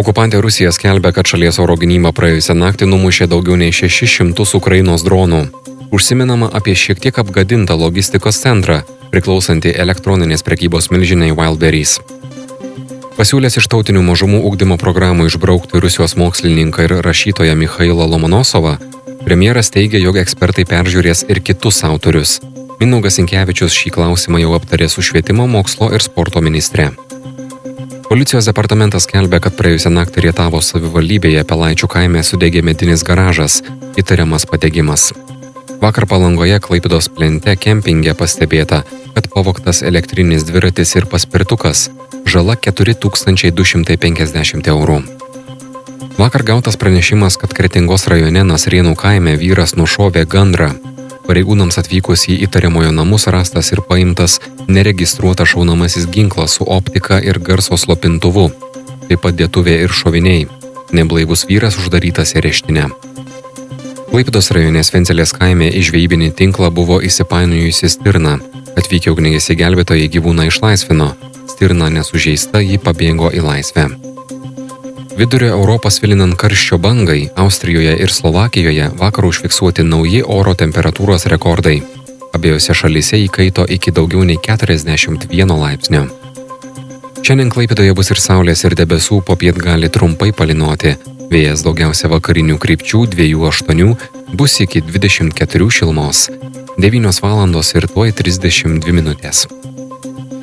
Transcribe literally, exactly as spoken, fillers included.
Okupantė Rusija skelbia, kad šalies oro gynyba praėjusią naktį numušė daugiau nei šešis šimtus Ukrainos dronų. Užsiminama apie šiek tiek apgadintą logistikos centrą, priklausantį elektroninės prekybos milžiniai Wildberries. Pasiūlęs iš tautinių mažumų ugdymo programų išbraukti Rusijos mokslininką ir rašytoją Michailą Lomonosovą, premjeras teigia, jog ekspertai peržiūrės ir kitus autorius. Mindaugas Sinkevičius šį klausimą jau aptarė su švietimo, mokslo ir sporto ministre. Policijos departamentas skelbia, kad praėjusią naktį Rietavo savivaldybėje Pelaičių kaime sudegė medinis garažas, įtariamas padegimas. Vakar Palangoje Klaipėdos plente kempinge pastebėta, kad pavogtas elektrinis dviratis ir paspirtukas, žala keturi tūkstančiai du šimtai penkiasdešimt eurų. Vakar gautas pranešimas, kad Kretingos rajone Nasrėnų kaime vyras nušovė gandrą. Pareigūnams atvykus į įtariamojo namus rastas ir paimtas neregistruotas šaunamasis ginklas su optika ir garso slopintuvu, taip pat dėtuvė ir šoviniai. Neblaivus vyras uždarytas į areštinę. Klaipėdos rajone Svencelės kaime į žvejybinį tinklą buvo įsipainiojusi stirna. Atvykę ugniagesiai gelbėtojai gyvūną išlaisvino. Stirna nesužeista, ji pabėgo į laisvę. Vidurio Europos vilinant karščio bangai, Austrijoje ir Slovakijoje vakar užfiksuoti nauji oro temperatūros rekordai. Abiejose šalyse įkaito iki daugiau nei keturiasdešimt vieno laipsnio. Šiandien Klaipėdoje bus ir saulės ir debesų, popiet gali trumpai palynoti. Vėjas daugiausia vakarinių krypčių dviejų aštuonių, bus iki dvidešimt keturių šilumos. devynios valandos ir tuoj trisdešimt dvi minutės.